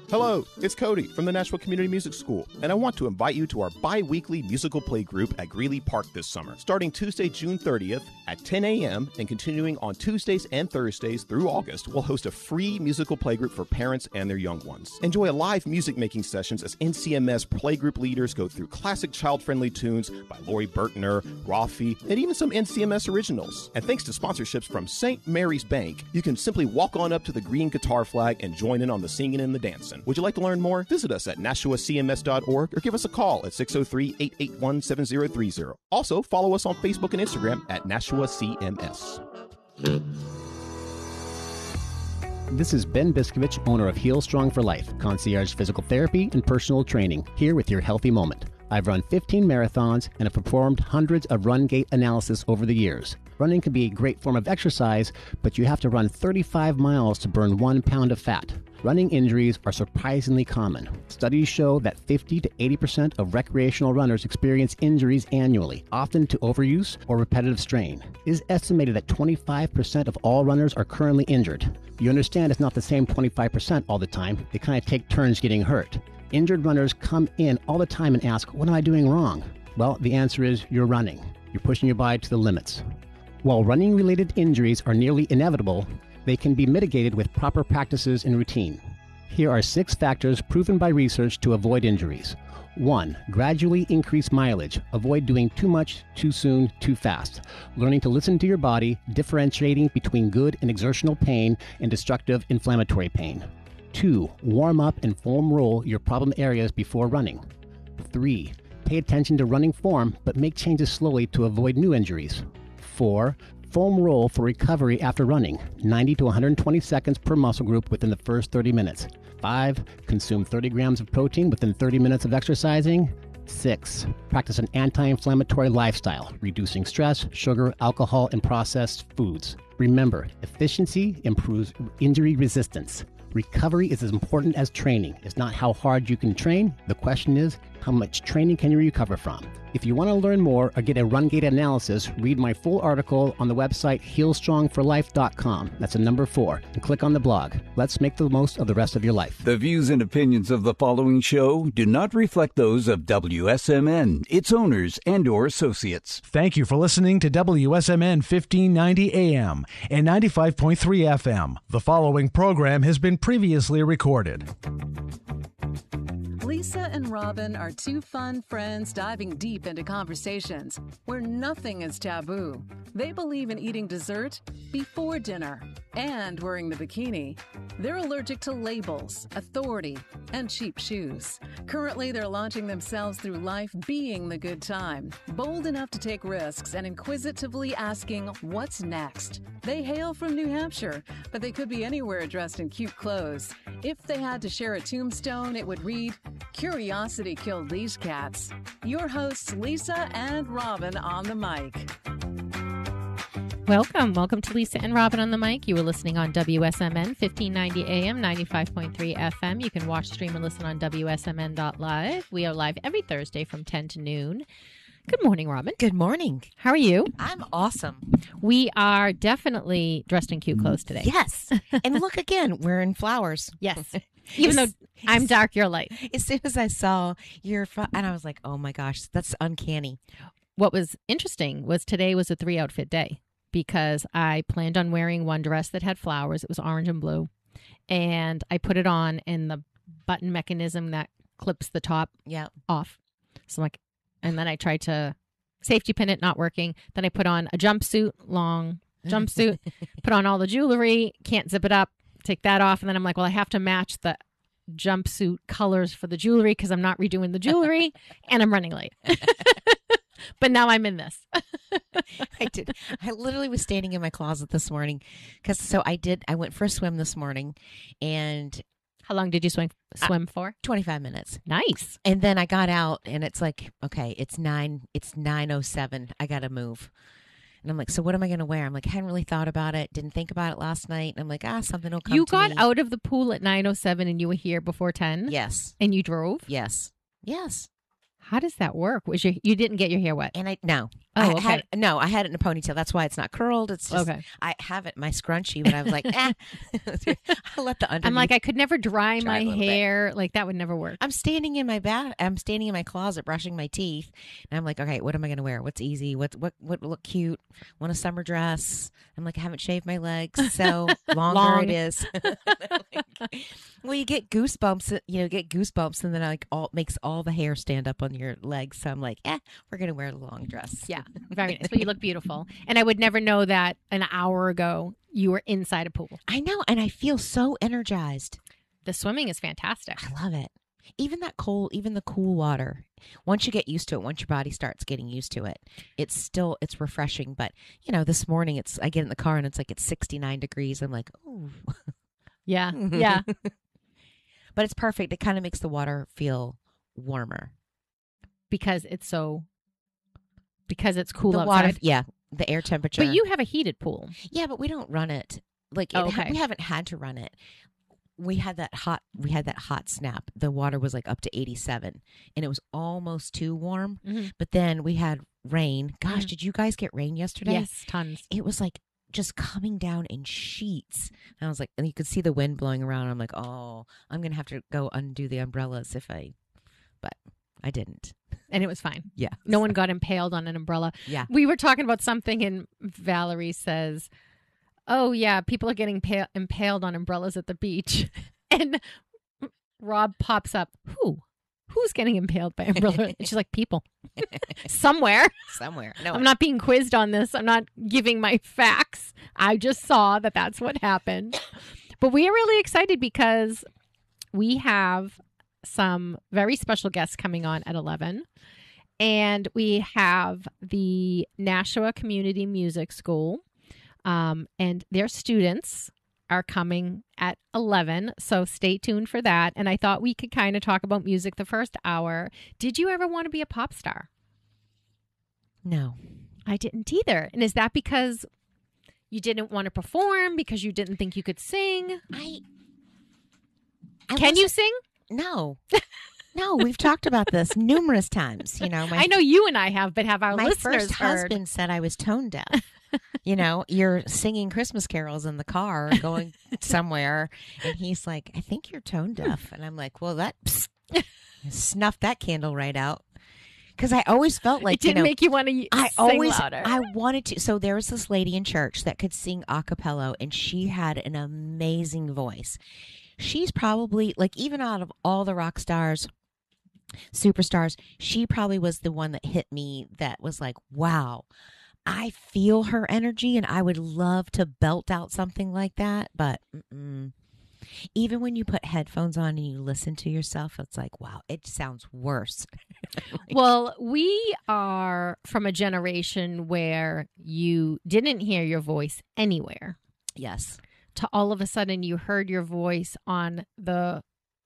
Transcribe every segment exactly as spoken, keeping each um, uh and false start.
Hello, it's Cody from the Nashville Community Music School, and I want to invite you to our bi-weekly musical play group at Greeley Park this summer. Starting Tuesday, June thirtieth at ten a.m. and continuing on Tuesdays and Thursdays through August, we'll host a free musical play group for parents and their young ones. Enjoy live music-making sessions as N C M S playgroup leaders go through classic child-friendly tunes by Lori Burtner, Rafi, and even some N C M S originals. And thanks to sponsorships from Saint Mary's Bank, you can simply walk on up to the green guitar flag and join in on the singing and the dancing. Would you like to learn more? Visit us at nashua c m s dot org or give us a call at six oh three, eight eight one, seven oh three oh. Also, follow us on Facebook and Instagram at Nashua C M S. This is Ben Biskovich, owner of Heal Strong for Life, concierge physical therapy and personal training, here with your healthy moment. I've run fifteen marathons and have performed hundreds of run gait analysis over the years. Running can be a great form of exercise, but you have to run thirty-five miles to burn one pound of fat. Running injuries are surprisingly common. Studies show that fifty to eighty percent of recreational runners experience injuries annually, often to overuse or repetitive strain. It is estimated that twenty-five percent of all runners are currently injured. You understand it's not the same twenty-five percent all the time. They kind of take turns getting hurt. Injured runners come in all the time and ask, what am I doing wrong? Well, the answer is you're running. You're pushing your body to the limits. While running-related injuries are nearly inevitable, they can be mitigated with proper practices and routine. Here are six factors proven by research to avoid injuries. One, gradually increase mileage. Avoid doing too much, too soon, too fast. Learning to listen to your body, differentiating between good and exertional pain and destructive inflammatory pain. Two, warm up and foam roll your problem areas before running. Three, pay attention to running form, but make changes slowly to avoid new injuries. Four, foam roll for recovery after running, ninety to one hundred twenty seconds per muscle group within the first thirty minutes. Five, consume thirty grams of protein within thirty minutes of exercising. Six, practice an anti-inflammatory lifestyle, reducing stress, sugar, alcohol, and processed foods. Remember, efficiency improves injury resistance. Recovery is as important as training. It's not how hard you can train. The question is, how much training can you recover from? If you want to learn more or get a run gait analysis, read my full article on the website heal strong for life dot com. That's a number four. And click on the blog. Let's make the most of the rest of your life. The views and opinions of the following show do not reflect those of W S M N, its owners, and or associates. Thank you for listening to W S M N fifteen ninety A M and ninety-five point three F M. The following program has been previously recorded. Lisa and Robin are two fun friends diving deep into conversations where nothing is taboo. They believe in eating dessert before dinner and wearing the bikini. They're allergic to labels, authority, and cheap shoes. Currently, they're launching themselves through life being the good time, bold enough to take risks and inquisitively asking, what's next? They hail from New Hampshire, but they could be anywhere dressed in cute clothes. If they had to share a tombstone, it would read, Curiosity killed these cats. Your hosts, Lisa and Robin on the mic. Welcome. Welcome to Lisa and Robin on the mic. You were listening on W S M N fifteen ninety A M, ninety-five point three F M. You can watch, stream, and listen on W S M N dot live. We are live every Thursday from ten to noon. Good morning, Robin. Good morning. How are you? I'm awesome. We are definitely dressed in cute clothes today. Yes. And look again, we're in flowers. Yes. Even though I'm dark, you're light. As soon as I saw your, fo- and I was like, oh my gosh, that's uncanny. What was interesting was today was a three outfit day because I planned on wearing one dress that had flowers. It was orange and blue. And I put it on and the button mechanism that clips the top yeah. off. So I'm like, and then I tried to safety pin it, not working. Then I put on a jumpsuit, long jumpsuit, put on all the jewelry, can't zip it up, take that off. And then I'm like, well, I have to match the jumpsuit colors for the jewelry because I'm not redoing the jewelry and I'm running late. But now I'm in this. I did. I literally was standing in my closet this morning because so I did. I went for a swim this morning and how long did you swim swim for? twenty-five minutes. Nice. And then I got out and it's like, okay, it's nine, it's nine oh seven. I got to move. And I'm like, so what am I going to wear? I'm like, I hadn't really thought about it. Didn't think about it last night. And I'm like, ah, something will come You to got me. out of the pool at nine oh seven and you were here before ten? Yes. And you drove? Yes. Yes. How does that work? Was your you didn't get your hair wet? And I no, Oh, I okay. had, no, I had it in a ponytail. That's why it's not curled. It's just Okay. I have it in my scrunchie, but I was like, eh. I'll let the underneath. I'm like, I could never dry Try my a little bit. hair. Like that would never work. I'm standing in my bath. I'm standing in my closet brushing my teeth, and I'm like, okay, what am I going to wear? What's easy? What what what will look cute? Want a summer dress? I'm like, I haven't shaved my legs, so longer Long. it is. Like, well, you get goosebumps. You know, get goosebumps, and then like all makes all the hair stand up on your legs. So I'm like, eh, we're going to wear a long dress. Yeah, very nice. But you look beautiful. And I would never know that an hour ago you were inside a pool. I know, and I feel so energized. The swimming is fantastic. I love it. Even that cold, even the cool water. Once you get used to it, once your body starts getting used to it, it's still it's refreshing. But you know, this morning it's I get in the car and it's like it's sixty-nine degrees. I'm like, ooh, Yeah, yeah. but it's perfect. It kind of makes the water feel warmer. Because it's so, because it's cool the outside. water, yeah, the air temperature. But you have a heated pool. yeah, but we don't run it like it, Oh, okay. we haven't had to run it. We had that hot. We had that hot snap. The water was like up to eighty-seven, and it was almost too warm. Mhm. But then we had rain. Gosh, Mhm. did you guys get rain yesterday? Yes, tons. It was like just coming down in sheets. And I was like, and you could see the wind blowing around. I'm like, oh, I'm gonna have to go undo the umbrellas if I, but I didn't. And it was fine. Yeah, No one got impaled on an umbrella. Yeah. We were talking about something, and Valerie says, oh, yeah, people are getting pa- impaled on umbrellas at the beach. And Rob pops up, who? Who's getting impaled by umbrella? And she's like, people. Somewhere. somewhere. No, I'm not being quizzed on this. I'm not giving my facts. I just saw that that's what happened. But we are really excited because we have some very special guests coming on at eleven. And we have the Nashua Community Music School. Um, and their students are coming at eleven. So stay tuned for that. And I thought we could kind of talk about music the first hour. Did you ever want to be a pop star? no. I didn't either. And is that because you didn't want to perform, because you didn't think you could sing? I. I Can you wasn't- sing? No. No, we've talked about this numerous times. You know, my I know you and I have, but have our my listeners first heard? husband said I was tone deaf. You know, you're singing Christmas carols in the car going somewhere, and he's like, I think you're tone deaf. And I'm like, well, that psst, snuff that candle right out. Because I always felt like, It didn't you know, make you want to I sing always, louder. I wanted to. So there was this lady in church that could sing a cappella, and she had an amazing voice. She's probably, like, even out of all the rock stars, superstars, she probably was the one that hit me that was like, wow, I feel her energy and I would love to belt out something like that. But mm-mm. Even when you put headphones on and you listen to yourself, it's like, wow, it sounds worse. Well, we are from a generation where you didn't hear your voice anywhere, Yes. to all of a sudden you heard your voice on the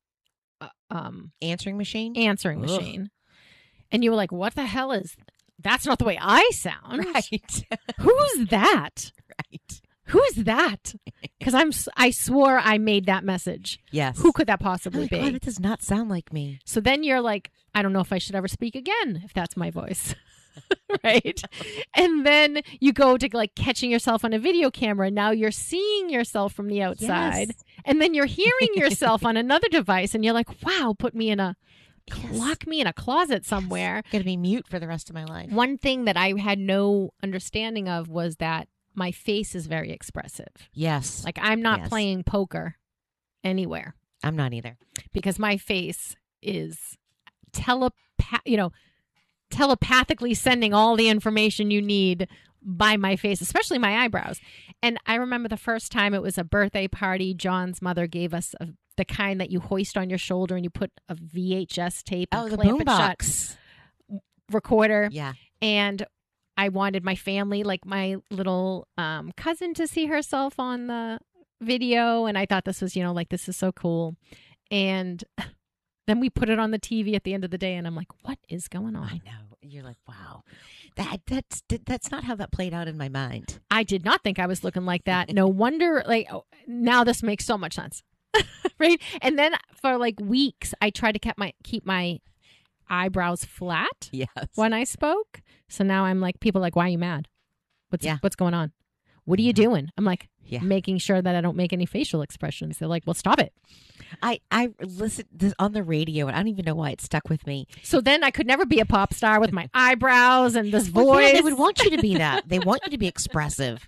uh, um, Answering machine? answering Ugh. machine. And you were like, what the hell is, that's not the way I sound. Right. Who's that? Right. Who's that? Because I'm, s- I swore I made that message. Yes. Who could that Oh possibly my be? God, it does not sound like me. So then you're like, I don't know if I should ever speak again if that's my voice. Right? And then you go to like catching yourself on a video camera. Now you're seeing yourself from the outside. Yes. And then you're hearing yourself on another device and you're like, wow, put me in a, Yes. lock me in a closet somewhere. Going to be mute for the rest of my life. One thing that I had no understanding of was that my face is very expressive. Yes. Like I'm not Yes. playing poker anywhere. I'm not either. Because my face is telepath, you know, telepathically sending all the information you need by my face, especially my eyebrows. And I remember the first time it was a birthday party. John's mother gave us a, the kind that you hoist on your shoulder and you put a V H S tape and Oh, the clamp it shut boombox. recorder. Yeah. And I wanted my family, like my little um, cousin, to see herself on the video. And I thought this was, you know, like, this is so cool. And then we put it on the T V at the end of the day. And I'm like, what is going I on? know. You're like, wow. That that's that's not how that played out in my mind. I did not think I was looking like that. No wonder, like, oh, now this makes so much sense. Right. And then for like weeks, I tried to keep my, keep my eyebrows flat Yes. when I spoke. So now I'm like, people are like, why are you mad? What's Yeah. what's going on? What are you doing? I'm like, Yeah. making sure that I don't make any facial expressions. They're like, well, stop it. I I listened this on the radio, and I don't even know why it stuck with me. So then I could never be a pop star with my eyebrows and this Well, voice. yeah, they would want you to be that. They want you to be expressive.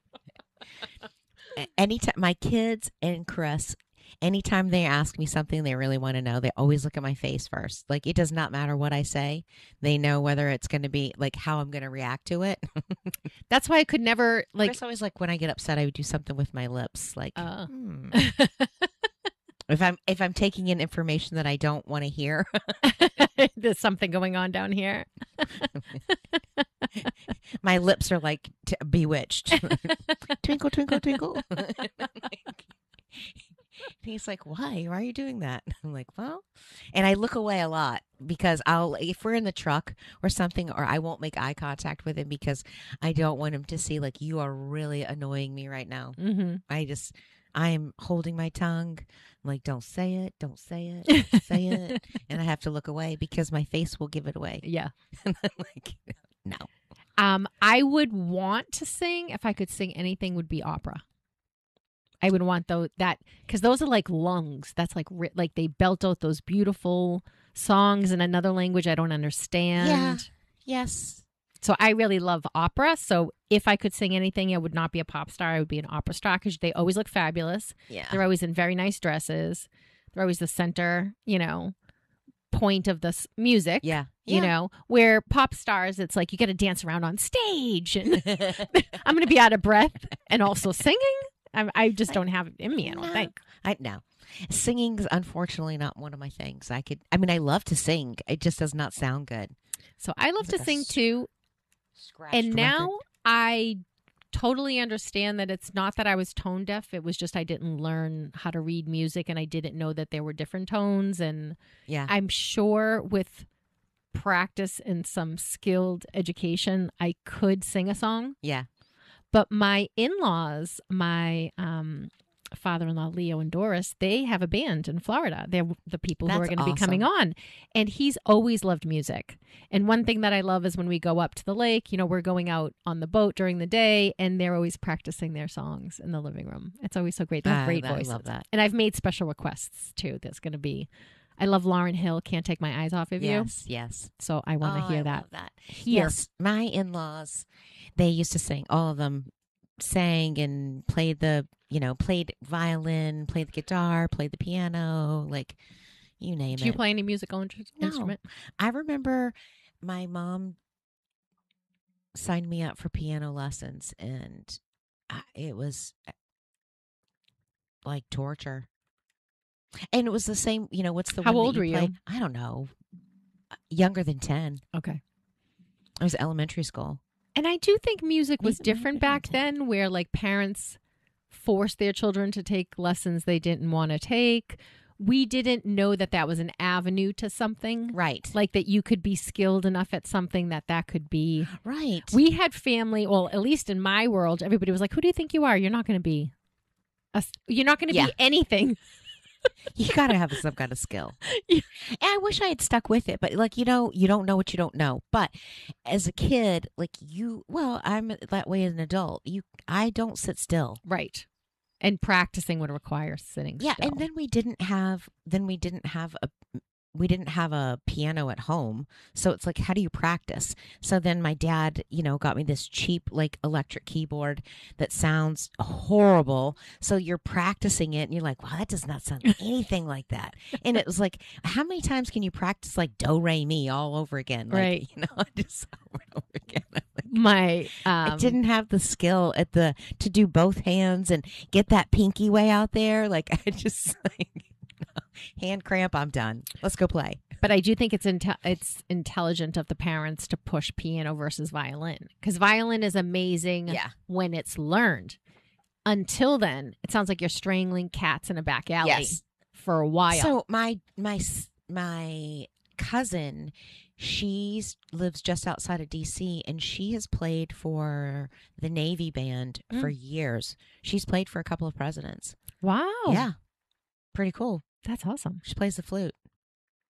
A- Anytime my kids and Chris, anytime they ask me something they really want to know, they always look at my face first. Like, it does not matter what I say. They know whether it's going to be like how I'm going to react to it. That's why I could never like. Chris always like when I get upset, I would do something with my lips, like Uh, hmm. if I'm if I'm taking in information that I don't want to hear. There's something going on down here. My lips are like t- bewitched. Twinkle, twinkle, twinkle. He's like, why? Why are you doing that? I'm like, well, and I look away a lot because I'll, if we're in the truck or something, or I won't make eye contact with him because I don't want him to see, like, you are really annoying me right now. Mm-hmm. I just, I am holding my tongue. I'm like, don't say it, don't say it, don't say it. And I have to look away because my face will give it away. Yeah. And I'm like, no. Um, I would want to sing if I could sing anything would be opera. I would want though that because those are like lungs. That's like ri- like they belt out those beautiful songs in another language I don't understand. Yeah. Yes. So I really love opera. So if I could sing anything, I would not be a pop star. I would be an opera star because they always look fabulous. Yeah. They're always in very nice dresses. They're always the center, you know, point of the s- music. Yeah. You Yeah. know, where pop stars, it's like you got to dance around on stage, and I'm going to be out of breath and also singing. I, I just don't have it in me. I don't No. think. I no. Singing's unfortunately not one of my things. I could I mean I love to sing. It just does not sound good. So I love It's to like a sing s- too. Scratched And now record. I totally understand that it's not that I was tone deaf. It was just I didn't learn how to read music and I didn't know that there were different tones. And Yeah. I'm sure with practice and some skilled education, I could sing a song. Yeah. But my in-laws, my um, father-in-law, Leo and Doris, they have a band in Florida. They're the people who are That's going to be awesome. coming on. And he's always loved music. And one thing that I love is when we go up to the lake, you know, we're going out on the boat during the day and they're always practicing their songs in the living room. It's always so great. They have I- great I voices. love that. And I've made special requests too. That's going to be, I love Lauryn Hill, Can't Take My Eyes Off of You. Yes, yes. So I want to Oh, hear I that. love that. Here. Yes, my in-laws, they used to sing. All of them sang and played the, you know, played violin, played the guitar, played the piano, like you name Do you it. play any musical in- No. instrument? I remember my mom signed me up for piano lessons, and I, it was like torture. And it was the same, you know, what's the How one that old were you? played? I don't know. Younger than ten. Okay. I was elementary school. And I do think music was Maybe- different maybe back not. then, where like parents forced their children to take lessons they didn't want to take. We didn't know that that was an avenue to something, Right. like that you could be skilled enough at something that that could be. Right. We had family, well, at least in my world, everybody was like, "Who do you think you are? You're not going to be, a, s- you're not going to Yeah. be anything." You got to have some kind of skill. Yeah. And I wish I had stuck with it, but like, you know, you don't know what you don't know. But as a kid, like you, well, I'm that way as an adult. You, I don't sit still. Right. And practicing would require sitting Yeah. still. And then we didn't have, then we didn't have a, we didn't have a piano at home. So it's like, how do you practice? So then my dad, you know, got me this cheap, like electric keyboard that sounds horrible. So you're practicing it and you're like, wow, that does not sound anything like that. And it was like, how many times can you practice like do, re, mi all over again? Like, Right. You know, just over and over again. I'm like, my, um, I didn't have the skill at the, to do both hands and get that pinky way out there. Like I just like, hand cramp, I'm done. Let's go play. But I do think it's inte- it's intelligent of the parents to push piano versus violin, because violin is amazing Yeah. when it's learned. Until then, it sounds like you're strangling cats in a back alley Yes. for a while. So my my s- my cousin, she lives just outside of D C and she has played for the Navy band Mm. for years. She's played for a couple of presidents. wow, Yeah. Pretty cool. that's awesome. She plays the flute.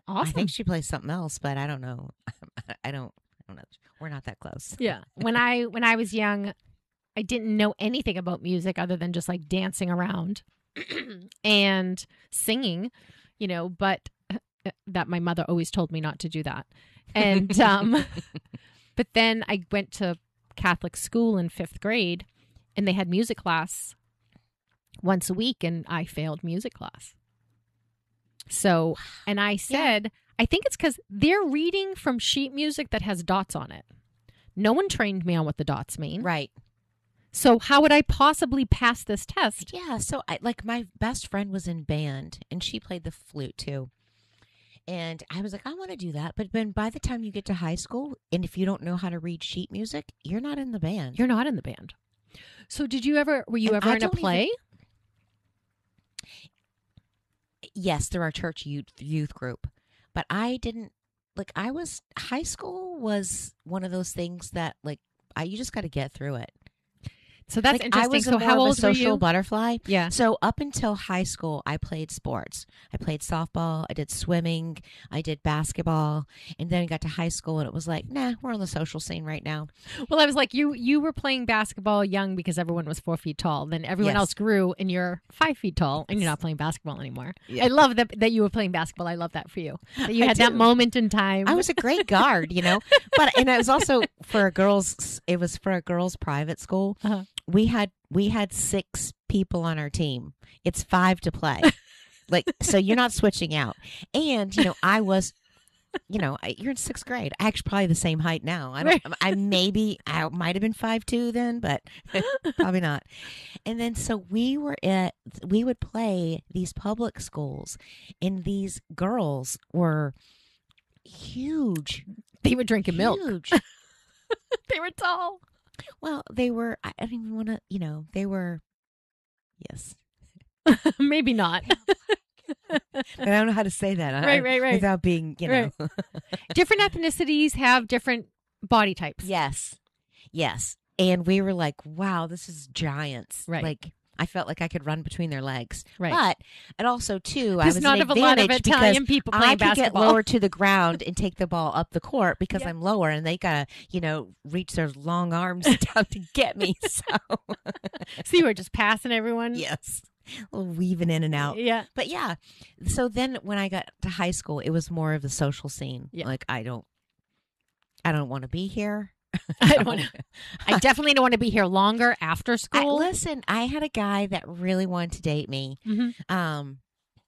Awesome. I think she plays something else, but I don't know. I don't. I don't know. We're not that close. Yeah. When I when I was young, I didn't know anything about music other than just like dancing around and singing, you know, but that my mother always told me not to do that. And um but then I went to Catholic school in fifth grade and they had music class once a week and I failed music class. So, and I said, yeah. I think it's because they're reading from sheet music that has dots on it. No one trained me on what the dots mean. Right. So how would I possibly pass this test? Yeah. So I, like my best friend was in band and she played the flute too. And I was like, I want to do that. But then by the time you get to high school, and if you don't know how to read sheet music, you're not in the band. You're not in the band. So did you ever, were you and ever I in a play? Even... Yes, through our church youth, youth group. But I didn't, like I was, high school was one of those things that like, I you just got to get through it. So that's like, interesting. I was so a how more old of a social were you? butterfly. Yeah. So up until high school, I played sports. I played softball. I did swimming. I did basketball. And then I got to high school, and it was like, nah, we're on the social scene right now. Well, I was like, you you were playing basketball young because everyone was four feet tall. Then everyone Yes. else grew, and you're five feet tall, and you're not playing basketball anymore. Yeah. I love that that you were playing basketball. I love that for you. That you I had that do. moment in time. I was a great guard, you know. But and it was also for a girls. It was for a girls' private school. Uh-huh. We had we had six people on our team. It's five to play. Like, so you're not switching out. And, you know, I was, you know, I, you're in sixth grade. I actually probably the same height now. I don't, I maybe, I might have been five two then, but probably not. And then, so we were at, we would play these public schools, and these girls were huge. They were drinking milk. Huge. They were tall. Well, they were, I don't even want to, you know, they were, yes. Maybe not. But I don't know how to say that. Right, right, right. Without being, you know. Right. Different ethnicities have different body types. Yes. Yes. And we were like, wow, this is giants. Right. Like, I felt like I could run between their legs. Right. But it also, too, I There's was not an a lot of advantage Italian because people playing I could basketball. get lower to the ground and take the ball up the court because Yeah. I'm lower, and they got to, you know, reach their long arms down to get me. So, So you were just passing everyone? yes. A little weaving in and out. Yeah. But yeah, so then when I got to high school, it was more of the social scene. Yeah. Like, I don't, I don't want to be here. I don't want to. I definitely don't want to be here longer after I, school. listen, I had a guy that really wanted to date me. Mm-hmm. Um,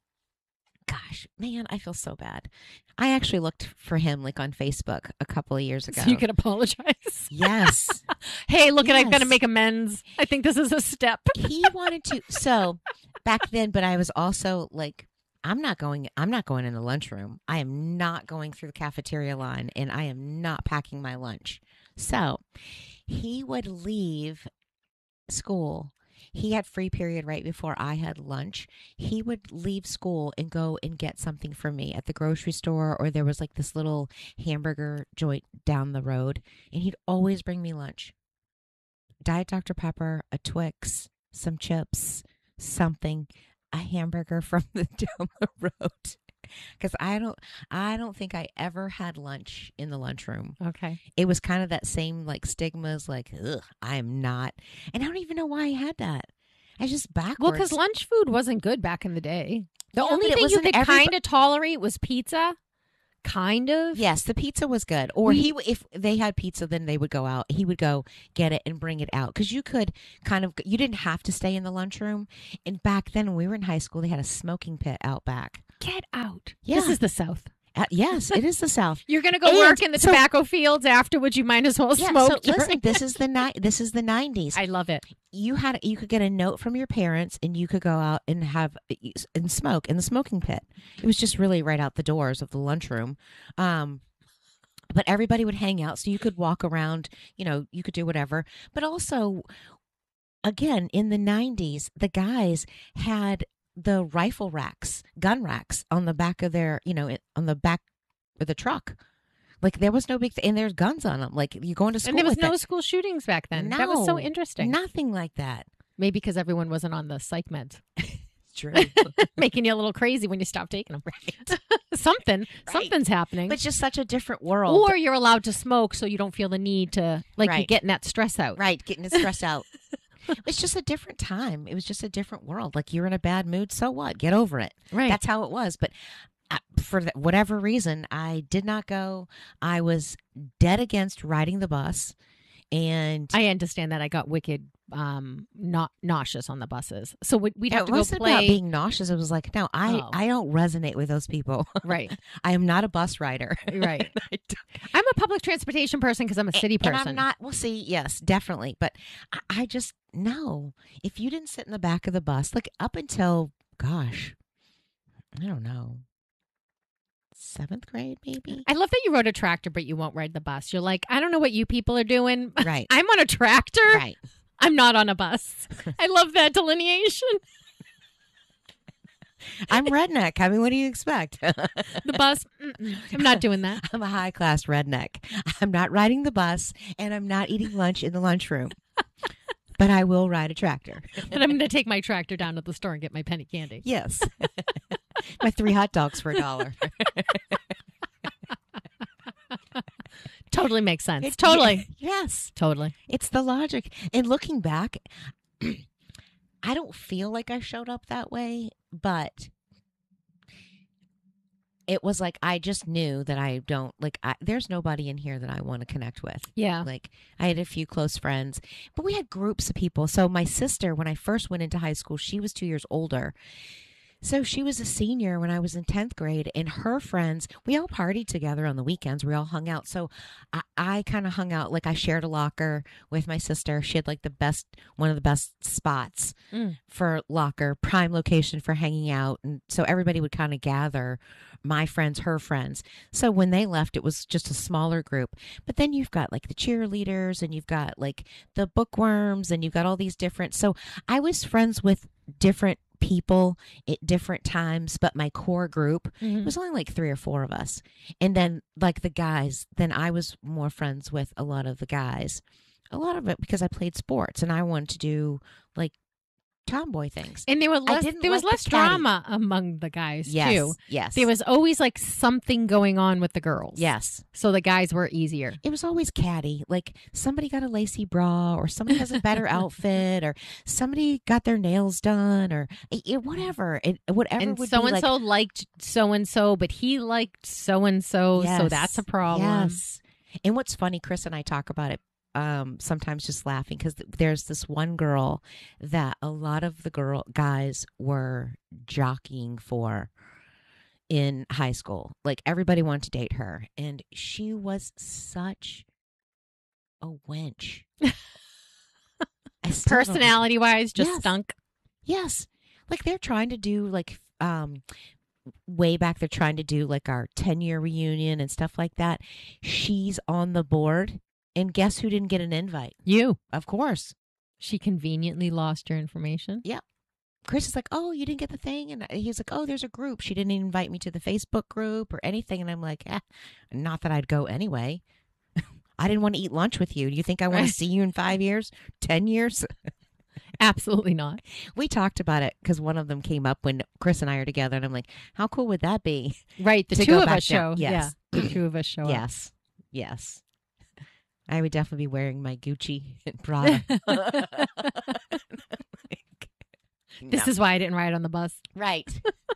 gosh, man, I feel so bad. I actually looked for him like on Facebook a couple of years ago. So you could apologize. Yes. Hey, look, at I've got to Yes. make amends. I think this is a step. He wanted to. So back then, but I was also like, I'm not going. I'm not going in the lunchroom. I am not going through the cafeteria line, and I am not packing my lunch. So he would leave school. He had free period right before I had lunch. He would leave school and go and get something for me at the grocery store, or there was like this little hamburger joint down the road, and he'd always bring me lunch. Diet Doctor Pepper, a Twix, some chips, something, a hamburger from the down the road. Because I don't, I don't think I ever had lunch in the lunchroom. Okay. It was kind of that same like stigmas, like, ugh, I am not, and I don't even know why I had that. I just backwards. Well, because lunch food wasn't good back in the day. The Yeah, only but it thing you wasn't could everybo- kind of tolerate was pizza. Kind of. Yes, the pizza was good. Or We- he, if they had pizza, then they would go out. He would go get it and bring it out because you could kind of, you didn't have to stay in the lunchroom. And back then, when we were in high school, they had a smoking pit out back. Get out. Yeah. This is the South. Uh, yes, it is the South. You're going to go And work in the so- tobacco fields afterwards. You might as well Yeah, smoke. so listen, this is the ni- this is the nineties. I love it. You had you could get a note from your parents, and you could go out and have and smoke in the smoking pit. It was just really right out the doors of the lunchroom. Um, but everybody would hang out, so you could walk around. You know, you could do whatever. But also, again, in the nineties, the guys had the rifle racks, gun racks on the back of their, you know, on the back of the truck. Like there was no big, th- and there's guns on them. Like you going to school And there was with no it. school shootings back then. That was so No, interesting. Nothing like that. Maybe because everyone wasn't on the psych meds. true. making you a little crazy when you stop taking them. Right. Something, Right. something's happening. But it's just such a different world. Or you're allowed to smoke so you don't feel the need to, like, you're Right. getting that stress out. Right, getting it stressed out. It's just a different time. It was just a different world. Like, you're in a bad mood, so what? Get over it. Right. That's how it was. But I, for th- whatever reason, I did not go. I was dead against riding the bus. And I understand that. I got wicked um not nauseous on the buses. So we'd, we'd have it to go wasn't play. about being nauseous. It was like, no, I, Oh. I don't resonate with those people. Right. I am not a bus rider. Right. I don't- I'm a public transportation person because I'm a city person. And I'm not, well, see, yes, definitely. But I, I just, no. If you didn't sit in the back of the bus, like up until, gosh, I don't know, seventh grade, maybe? I love that you rode a tractor, but you won't ride the bus. You're like, I don't know what you people are doing. Right. I'm on a tractor. Right. I'm not on a bus. I love that delineation. I'm redneck. I mean, what do you expect? The bus, mm-mm. I'm not doing that. I'm a high class redneck. I'm not riding the bus and I'm not eating lunch in the lunchroom. But I will ride a tractor. But I'm going to take my tractor down to the store and get my penny candy. Yes. My three hot dogs for a dollar. Totally makes sense. It- totally. Yes. Totally. It's the logic. And looking back, I don't feel like I showed up that way, but it was like I just knew that I don't, like, I, there's nobody in here that I want to connect with. Yeah. Like, I had a few close friends, but we had groups of people. So my sister, when I first went into high school, she was two years older. So she was a senior when I was in tenth grade, and her friends, we all partied together on the weekends. We all hung out. So I, I kind of hung out, like I shared a locker with my sister. She had like the best, one of the best spots Mm. for locker, prime location for hanging out. And so everybody would kind of gather, my friends, her friends. So when they left, it was just a smaller group. But then you've got like the cheerleaders, and you've got like the bookworms, and you've got all these different. So I was friends with different people at different times, but my core group, Mhm. it was only like three or four of us. And then like the guys, then I was more friends with a lot of the guys. A lot of it because I played sports and I wanted to do like tomboy things. And there were less, didn't there was like the less catty. drama among the guys, Yes. too. Yes. There was always like something going on with the girls. Yes. So the guys were easier. It was always catty. Like somebody got a lacy bra, or somebody has a better outfit, or somebody got their nails done, or it, it- whatever. It, whatever And would so be and like, so liked so and so, but he liked so and so. So Yes. that's a problem. Yes. And what's funny, Chris and I talk about it um, sometimes just laughing because th- there's this one girl that a lot of the girl guys were jockeying for in high school. Like everybody wanted to date her, and she was such a wench. I still don't- Personality wise, just Yes. stunk. Yes. Like they're trying to do like um way back they're trying to do like our ten year reunion and stuff like that. She's on the board, and guess who didn't get an invite? You. Of course. She conveniently lost your information. Chris is like, "Oh, you didn't get the thing?" And he's like, "Oh, there's a group. She didn't invite me to the Facebook group or anything." And I'm like, eh, not that I'd go anyway. I didn't want to eat lunch with you. Do you think I want Right. to see you in five years, ten years? Absolutely not. We talked about it because one of them came up when Chris and I are together, and I'm like, how cool would that be? Right. The To two go of back us down. show. Yes. Yeah. The two of us show up. Yes. Yes. I would definitely be wearing my Gucci and Prada. This No. is why I didn't ride on the bus. right.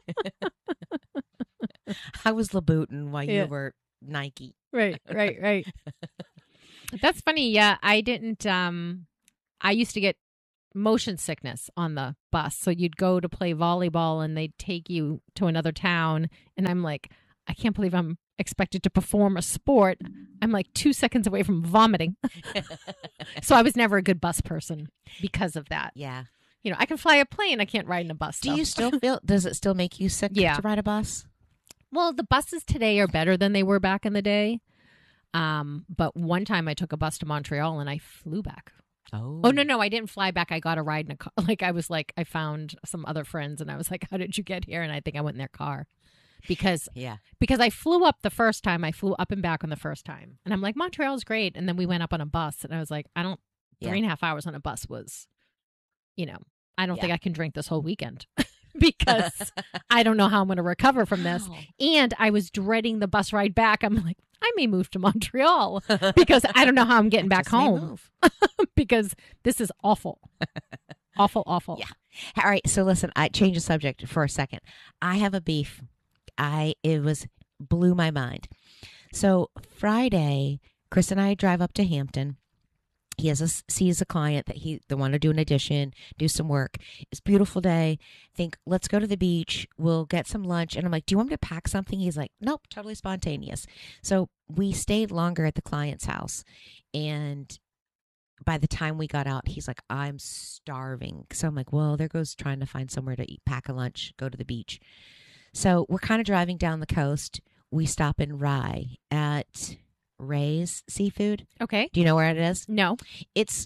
I was Louboutin while Yeah. you were Nike. Right, right, right. That's funny. Yeah, I didn't. Um, I used to get motion sickness on the bus. So you'd go to play volleyball and they'd take you to another town. And I'm like, I can't believe I'm expected to perform a sport. I'm like two seconds away from vomiting. So I was never a good bus person because of that. Yeah. You know, I can fly a plane. I can't ride in a bus. Do though. you still feel, does it still make you sick Yeah. to ride a bus? Well, the buses today are better than they were back in the day. Um, but one time I took a bus to Montreal and I flew back. Oh. Oh, no, no, I didn't fly back. I got a ride in a car. Like, I was like, I found some other friends and I was like, how did you get here? And I think I went in their car because Yeah. because I flew up the first time. I flew up and back on the first time. And I'm like, Montreal's great. And then we went up on a bus and I was like, I don't, Yeah. three and a half hours on a bus was, you know, I don't Yeah. think I can drink this whole weekend. because I don't know how I'm going to recover from this. Wow. And I was dreading the bus ride back. I'm like, I may move to Montreal because I don't know how I'm getting back Just may home move. because this is awful. Awful, awful. Yeah. All right. So listen, I change the subject for a second. I have a beef. I it was blew my mind. So Friday, Chris and I drive up to Hampton. He has a sees a client that he they want to do an addition, do some work. It's a beautiful day. Think let's go to the beach. We'll get some lunch. And I'm like, do you want me to pack something? He's like, nope, totally spontaneous. So we stayed longer at the client's house, and by the time we got out, he's like, I'm starving. So I'm like, well, there goes trying to find somewhere to eat, pack a lunch, go to the beach. So we're kind of driving down the coast. We stop in Rye at Ray's Seafood. Okay. Do you know where it is? No. It's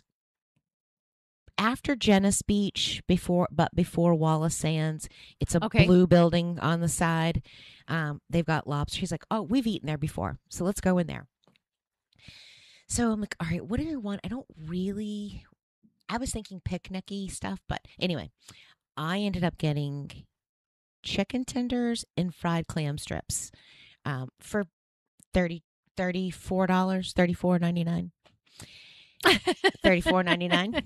after Genis Beach, before but before Wallace Sands. It's a Okay. blue building on the side. Um, they've got lobster. He's like, oh, we've eaten there before, so let's go in there. So I'm like, all right, what do I want? I don't really. I was thinking picnicky stuff, but anyway, I ended up getting chicken tenders and fried clam strips um, for thirty. Thirty-four dollars, thirty-four ninety-nine, thirty-four ninety-nine,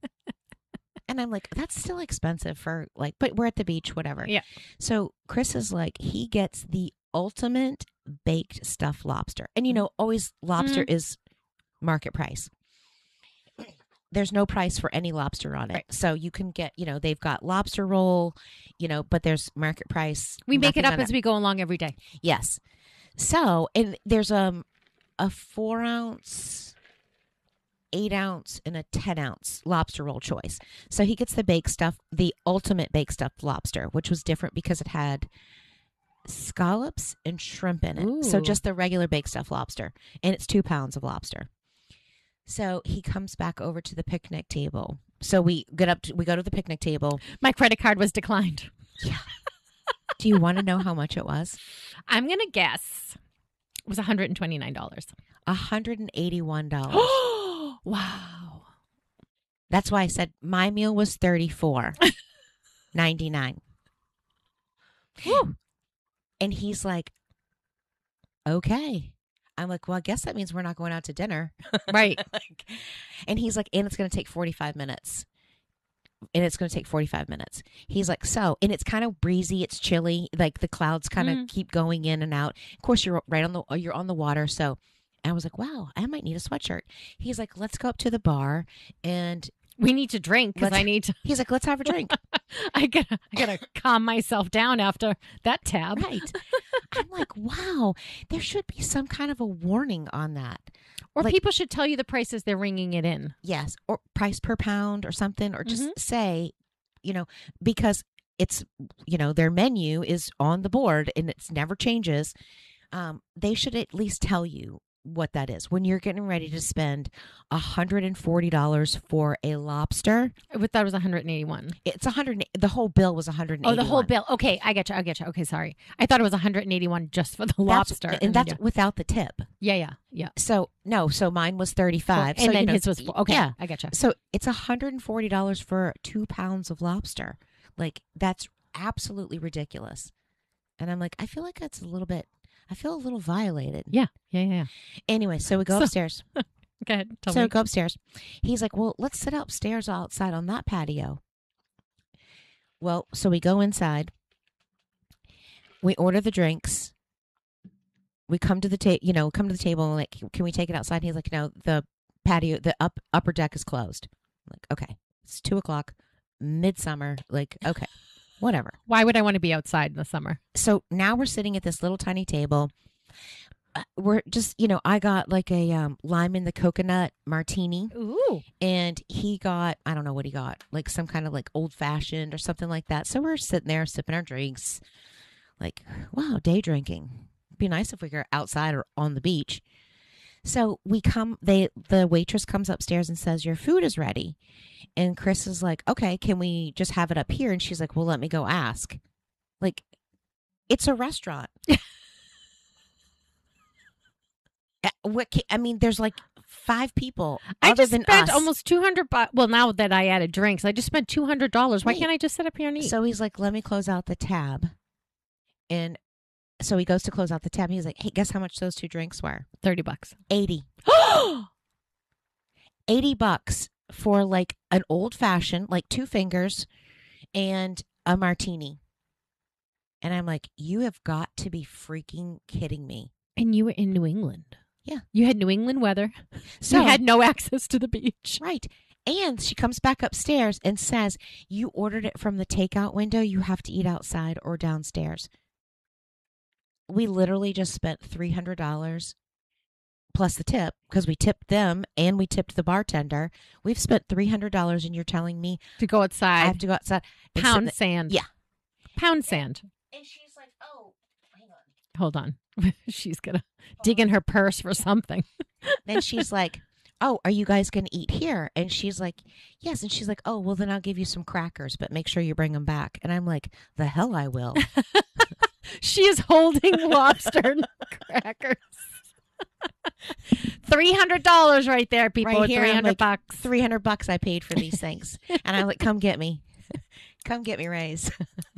and I'm like, that's still expensive for like, but we're at the beach, whatever. Yeah. So Chris is like, he gets the ultimate baked stuffed lobster, and you know, always lobster Mm. is market price. There's no price for any lobster on it, Right. so you can get, you know, they've got lobster roll, you know, but there's market price. We make it nothing up on as we go along every day. Yes. So, and there's um a four ounce, eight ounce, and a ten ounce lobster roll choice. So he gets the baked stuff, the ultimate baked stuffed lobster, which was different because it had scallops and shrimp in it. So Ooh. just the regular baked stuffed lobster, and it's two pounds of lobster. So he comes back over to the picnic table. So we get up, to, we go to the picnic table. My credit card was declined. Yeah. Do you want to know how much it was? I'm going to guess it was one hundred twenty-nine dollars. one hundred eighty-one dollars. Wow. That's why I said my meal was thirty-four ninety-nine. Woo. And he's like, okay. I'm like, well, I guess that means we're not going out to dinner. Right. Like, and he's like, and it's going to take forty-five minutes. And it's going to take forty-five minutes. He's like, so, and it's kind of breezy. It's chilly. Like the clouds kind of Mm. keep going in and out. Of course, you're right on the, you're on the water. So I was like, wow, I might need a sweatshirt. He's like, let's go up to the bar. And We need to drink because Let's- I need to. he's like, let's have a drink. I gotta, I gotta calm myself down after that tab. Right. I'm like, wow, there should be some kind of a warning on that. Or Like- people should tell you the prices they're ringing it in. Yes. Or price per pound or something, or just Mhm. say, you know, because it's, you know, their menu is on the board and it's never changes. Um, they should at least tell you what that is when you're getting ready to spend one hundred forty dollars for a lobster. I thought it was one hundred eighty-one. It's one hundred. The whole bill was one hundred eighty-one. Oh, the whole bill. Okay, I get you. I get you. Okay, sorry. I thought it was one hundred eighty-one just for the That's- lobster. and that's yeah. without the tip. yeah, yeah, yeah. So no, so mine was thirty-five. and so, then you know, his was four. Okay, Yeah. I get you. So it's one hundred forty dollars for two pounds of lobster. Like, that's absolutely ridiculous. And I'm like, I feel like that's a little bit, I feel a little violated. Yeah, yeah, yeah. yeah. Anyway, so we go So- upstairs. Go ahead. Tell so me. we go upstairs. He's like, well, let's sit upstairs outside on that patio. Well, so we go inside. We order the drinks. We come to the table, you know, come to the table and like, can we take it outside? And he's like, no, the patio, the up upper deck is closed. I'm like, okay, it's two o'clock, midsummer. Like, okay, whatever. Why would I want to be outside in the summer? So now we're sitting at this little tiny table. Uh, We're just, you know, I got like a um, lime in the coconut martini, Ooh. and he got, I don't know what he got, like some kind of like old fashioned or something like that. So we're sitting there sipping our drinks, like, wow, day drinking. It'd be nice if we were outside or on the beach. So we come, they, the waitress comes upstairs and says, your food is ready. And Chris is like, okay, can we just have it up here? And she's like, well, let me go ask. Like, it's a restaurant. Uh, What? ca- I mean, there's like five people. I other just than spent us. almost two hundred bucks. Well, now that I added drinks, I just spent two hundred dollars. Why Wait. can't I just sit up here and eat? So he's like, let me close out the tab. And so he goes to close out the tab. And he's like, hey, guess how much those two drinks were? thirty bucks. eighty. eighty bucks for like an old fashioned, like two fingers and a martini. And I'm like, you have got to be freaking kidding me. And you were in New England. Yeah. You had New England weather. So you had no access to the beach. right. And she comes back upstairs and says, you ordered it from the takeout window. You have to eat outside or downstairs. We literally just spent three hundred dollars plus the tip because we tipped them and we tipped the bartender. We've spent three hundred dollars and you're telling me To go outside. I have to go outside. and sit in Pound the- sand. Yeah. Pound sand. And she's like, oh, hang on. Hold on. She's going to dig in her purse for something. Then she's like, oh, are you guys going to eat here? And she's like, yes. And she's like, oh, well, then I'll give you some crackers, but make sure you bring them back. And I'm like, the hell I will. She is holding lobster crackers. three hundred dollars right there, people. Right here, I'm three hundred like, bucks. three hundred bucks I paid for these things. And I'm like, come get me. Come get me, Rays.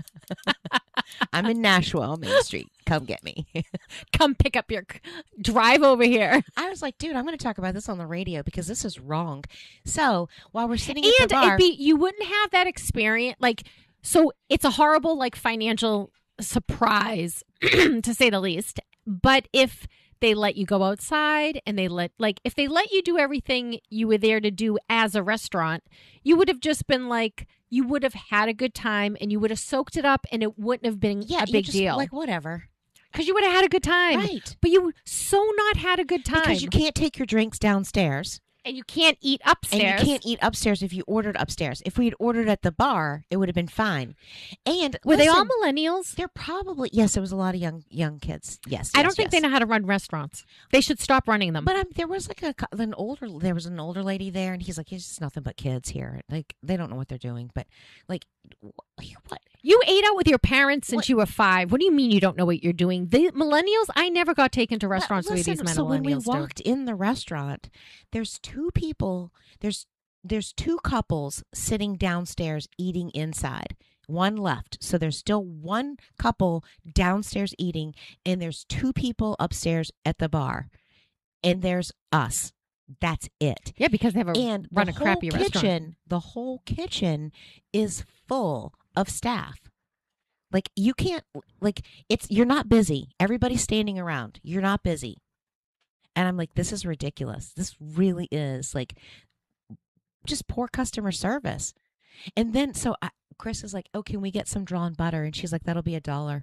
I'm in Nashville, Main Street. Come get me. Come pick up your c- drive over here. I was like, dude, I'm going to talk about this on the radio because this is wrong. So while we're sitting And at the bar, it'd be, you wouldn't have that experience. Like, so it's a horrible, like, financial surprise, to say the least. But if they let you go outside and they let, like, if they let you do everything you were there to do as a restaurant, you would have just been like, you would have had a good time and you would have soaked it up and it wouldn't have been yeah, a you big just, deal. like whatever. Because you would have had a good time. Right. But you so not had a good time. Because you can't take your drinks downstairs. and you can't eat upstairs. And you can't eat upstairs if you ordered upstairs. If we had ordered at the bar, it would have been fine. And Were they all listen, millennials? They're probably, yes, there was a lot of young young kids. Yes. I yes, don't think yes. they know how to run restaurants. They should stop running them. But um, there was like a cou- an older there was an older lady there, and he's like, "It's just nothing but kids here. Like they don't know what they're doing." But like, wh- what? You ate out with your parents since What- you were five. What do you mean you don't know what you're doing? The millennials, I never got taken to restaurants But where these listen, men so when we millennials do. walked in the restaurant, there's two people. There's there's two couples sitting downstairs eating inside. One left. So there's still one couple downstairs eating, and there's two people upstairs at the bar. And there's us. That's it. Yeah, because they have a And run the a whole crappy kitchen, restaurant. the whole kitchen is full of staff. Like you can't like it's you're not busy. Everybody's standing around. You're not busy. And I'm like, this is ridiculous. This really is like just poor customer service. And then so I, Chris is like, oh, can we get some drawn butter? And she's like, that'll be a dollar.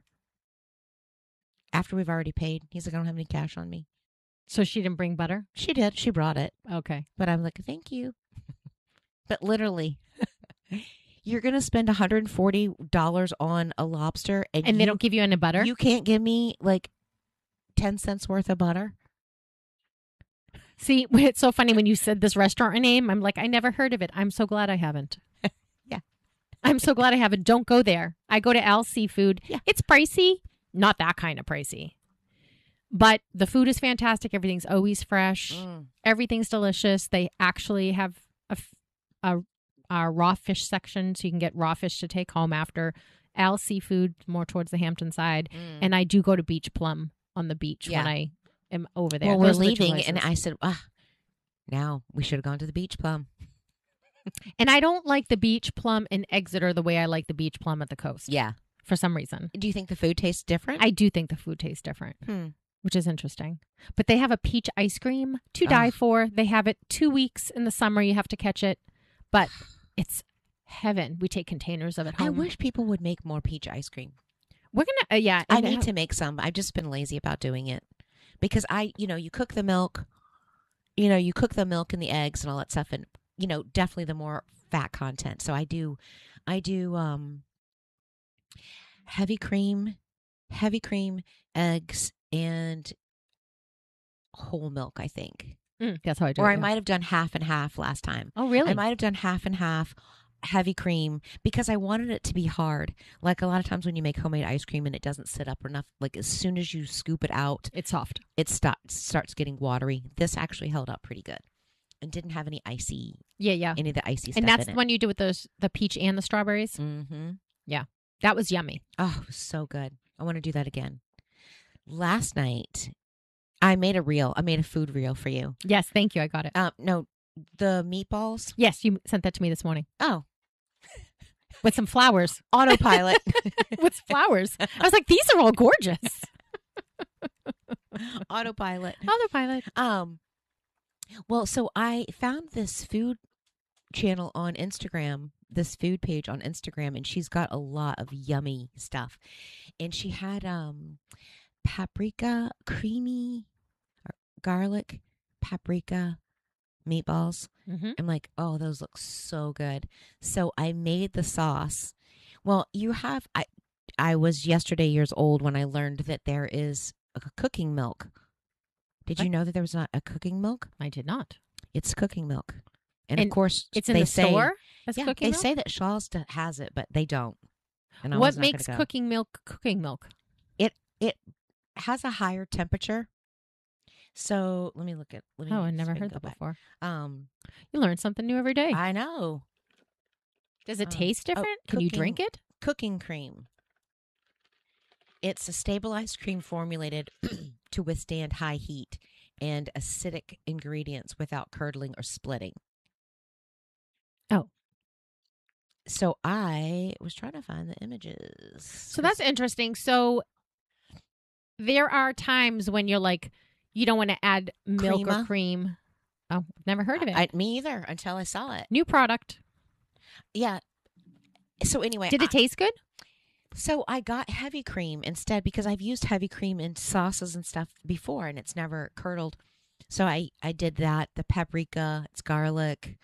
After we've already paid. He's like, I don't have any cash on me. So she didn't bring butter? She did. She brought it. Okay. But I'm like, thank you. But literally, you're going to spend one hundred forty dollars on a lobster. And, And you, they don't give you any butter? You can't give me like ten cents worth of butter. See, it's so funny when you said this restaurant name. I'm like, I never heard of it. I'm so glad I haven't. Yeah. I'm so glad I haven't. Don't go there. I go to Al Seafood. Yeah. It's pricey. Not that kind of pricey. But the food is fantastic. Everything's always fresh. Mm. Everything's delicious. They actually have a, f- a, a raw fish section, so you can get raw fish to take home after. Al Seafood, more towards the Hampton side. Mm. And I do go to Beach Plum on the beach Yeah. when I am over there. Well, we're Those are the two leaving. And places. I said, ah, now we should have gone to the Beach Plum. And I don't like the Beach Plum in Exeter the way I like the Beach Plum at the coast. Yeah. For some reason. Do you think the food tastes different? I do think the food tastes different, Hmm. which is interesting. But they have a peach ice cream to die Ugh. for. They have it two weeks in the summer. You have to catch it. But it's heaven. We take containers of it home. I wish people would make more peach ice cream. We're going to, uh, yeah. I and need have- to make some. I've just been lazy about doing it because I, you know, you cook the milk, you know, you cook the milk and the eggs and all that stuff, and you know, definitely the more fat content. So I do, I do um, heavy cream, heavy cream, eggs, and whole milk. I think, Mm, that's how I do or it. I yeah. might have done half and half last time. Oh, really? I might have done half and half. heavy cream because I wanted it to be hard. Like a lot of times when you make homemade ice cream and it doesn't sit up enough, like as soon as you scoop it out, It's soft. it st- starts getting watery. This actually held up pretty good and didn't have any icy, Yeah, yeah. any of the icy stuff And that's in the one you do with those the peach and the strawberries. it. Mm-hmm. That was yummy. Oh, it was so good. I want to do that again. Last night, I made a reel. I made a food reel for you. Yes, thank you. I got it. Um, no, the meatballs. Yes, you sent that to me this morning Oh, with some flowers. autopilot. with flowers. I was like, these are all gorgeous. autopilot. Autopilot. Um, well, so I found this food channel on Instagram, this food page on Instagram, and she's got a lot of yummy stuff. And she had um paprika, creamy garlic, paprika meatballs. Mm-hmm. I'm like, oh, those look so good. So I made the sauce. Well, you have, I, I was yesterday years old when I learned that there is a cooking milk. Did you What? know that there was not a cooking milk? I did not. It's cooking milk. And, And of course, It's in they the say, store. That's yeah, cooking they milk? say that Shaw's d- has it, but they don't. And I What was not makes gonna go. cooking milk cooking milk? It it has a higher temperature. So let me look at. Let me Oh, I see never if I can heard go that back. before. Um, You learn something new every day. I know. Does it um, taste oh, different? Can you drink cooking- it? Cooking cream. It's a stabilized cream formulated to withstand high heat and acidic ingredients without curdling or splitting. Oh. So I was trying to find the images. So that's interesting. So there are times when you're like, you don't want to add milk or Crema? cream. Oh, never heard of it. I, me either until I saw it. New product. Yeah. So anyway, Did it I- taste good? So I got heavy cream instead because I've used heavy cream in sauces and stuff before and it's never curdled. So I, I did that. The paprika, it's garlic.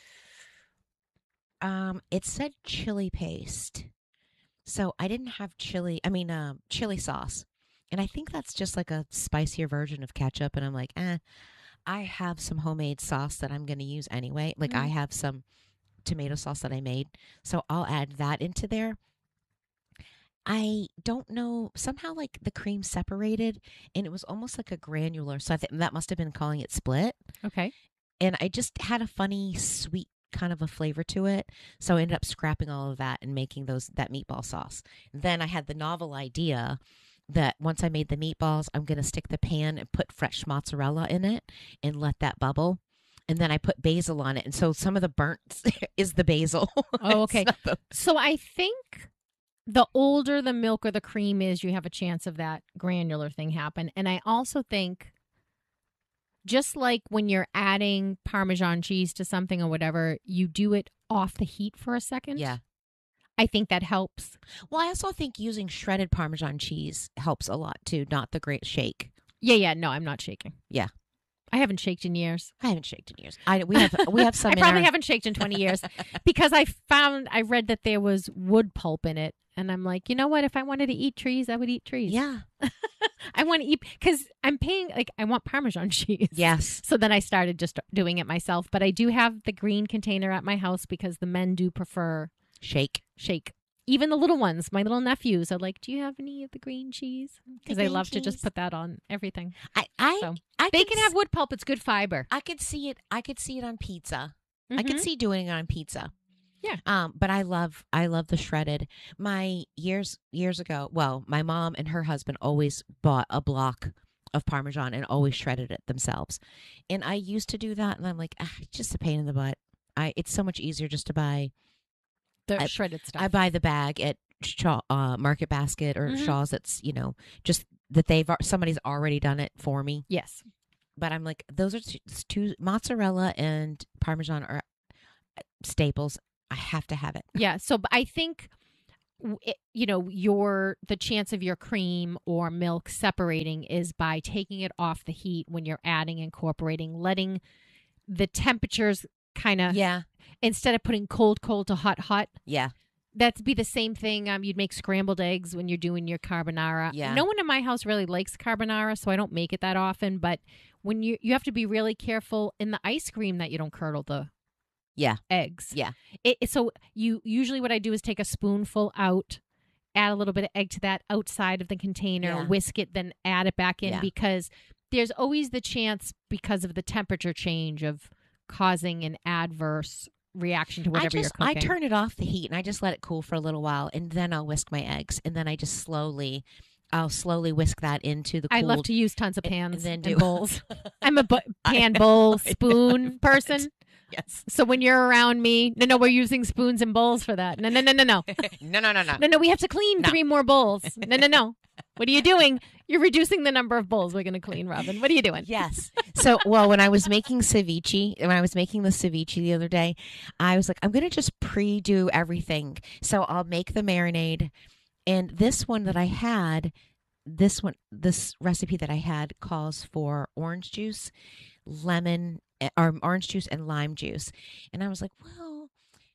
Um, it said chili paste. So I didn't have chili, I mean, um, chili sauce. And I think that's just like a spicier version of ketchup. And I'm like, eh, I have some homemade sauce that I'm going to use anyway. Like I Mm. have some tomato sauce that I made. So I'll add that into there. I don't know. Somehow, like the cream separated, and it was almost like a granular. So I think that must have been calling it split. Okay. And I just had a funny, sweet kind of a flavor to it. So I ended up scrapping all of that and making those that meatball sauce. Then I had the novel idea that once I made the meatballs, I'm going to stick the pan and put fresh mozzarella in it and let that bubble. And then I put basil on it, and so some of the burnt is the basil. Oh, It's okay. not the- So I think the older the milk or the cream is, you have a chance of that granular thing happen. And I also think just like when you're adding Parmesan cheese to something or whatever, you do it off the heat for a second. Yeah. I think that helps. Well, I also think using shredded Parmesan cheese helps a lot too, not the great shake. Yeah, yeah. No, I'm not shaking. Yeah. I haven't shaked in years. I haven't shaked in years. I we have we have some. I in probably our- haven't shaked in twenty years because I found, I read that there was wood pulp in it. And I'm like, you know what? If I wanted to eat trees, I would eat trees. Yeah. I want to eat because I'm paying, like, I want Parmesan cheese. Yes. So then I started just doing it myself. But I do have the green container at my house because the men do prefer Shake. shake. Even the little ones, my little nephews are like, do you have any of the green cheese? Because I green love to just cheese. put that on everything. I I, So I they could can s- have wood pulp. It's good fiber. I could see it. I could see it on pizza. I could Mhm. see doing it on pizza. Yeah. Um, but I love I love the shredded. My years years ago, well, my mom and her husband always bought a block of Parmesan and always shredded it themselves. And I used to do that and I'm like, ah, it's just a pain in the butt. I it's so much easier just to buy The I- shredded stuff. I buy the bag at Shaw, uh, Market Basket or Mhm. Shaw's that's, you know, just that they've al- somebody's already done it for me. yes. But I'm like, those are two, two mozzarella and Parmesan are staples. I have to have it. Yeah. So but I think, w- it, you know, your the chance of your cream or milk separating is by taking it off the heat when you're adding, incorporating, letting the temperatures kind of, Yeah. instead of putting cold, cold to hot, hot. Yeah. That'd be the same thing. Um, you'd make scrambled eggs when you're doing your carbonara. Yeah. No one in my house really likes carbonara, so I don't make it that often. But when you you have to be really careful in the ice cream that you don't curdle the Yeah. eggs. Yeah. It, it- so you usually what I do is take a spoonful out, add a little bit of egg to that outside of the container, Yeah. whisk it, then add it back in Yeah. because there's always the chance because of the temperature change of causing an adverse reaction to whatever I just you're I cooking. turn it off the heat and I just let it cool for a little while, and then I'll whisk my eggs, and then I just slowly, I'll slowly whisk that into the. I Cooled, love to use tons of and- pans and then and do- bowls. I'm a bu- I pan know, bowl I know, spoon I person. Yes. So when you're around me, no, no, we're using spoons and bowls for that. No, no, no, no, no, no, no, no, no. no, no. We have to clean No. three more bowls. No, no, no. What are you doing? You're reducing the number of bowls we're going to clean, Robin. What are you doing? Yes. So, well, when I was making ceviche, when I was making the ceviche the other day, I was like, I'm going to just pre-do everything. So I'll make the marinade. And this one that I had, this one, this recipe that I had calls for orange juice, lemon, or orange juice and lime juice. And I was like, well,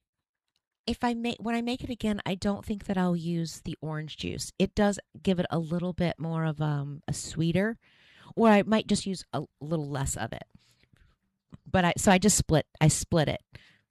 if I make, when I make it again, I don't think that I'll use the orange juice. It does give it a little bit more of um, a sweeter, or I might just use a little less of it. But I, so I just split, I split it.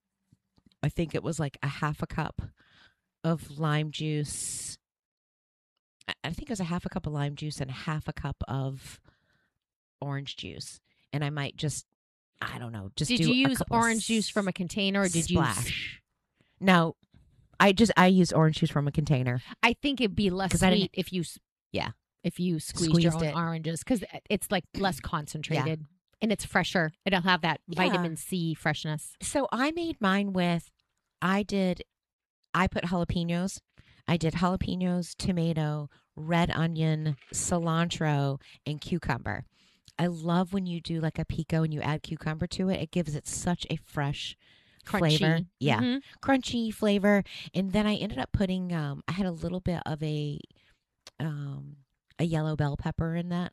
I think it was like a half a cup of lime juice. I- I think it was a half a cup of lime juice and half a cup of orange juice. And I might just, I don't know, just Did do you a use couple of orange juice from a container, or did you? splash. No, I just I use orange juice from a container. I think it'd be less 'Cause I didn't- sweet if you, s- Yeah. if you squeezed, your Squeezed own it. oranges because it's like less concentrated and it's fresher. It'll have that Yeah. vitamin C freshness. So I made mine with, I did, I put jalapenos. I did jalapenos, tomato, red onion, cilantro, and cucumber. I love when you do like a pico and you add cucumber to it. It gives it such a fresh Crunchy. flavor. Yeah. Mhm. Crunchy flavor. And then I ended up putting, um, I had a little bit of a, um, a yellow bell pepper in that.